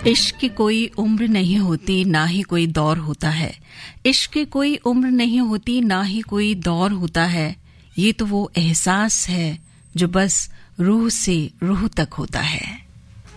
इश्क की कोई उम्र नहीं होती, ना ही कोई दौर होता है। इश्क की कोई उम्र नहीं होती, ना ही कोई दौर होता है। ये तो वो एहसास है जो बस रूह से रूह तक होता है।